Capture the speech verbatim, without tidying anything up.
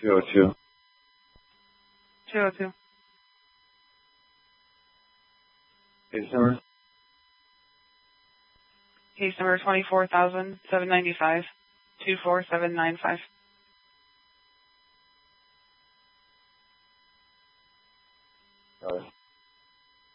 two oh two. two oh two. Case number? Case number twenty-four thousand seven ninety-five, two four seven nine five. Got it.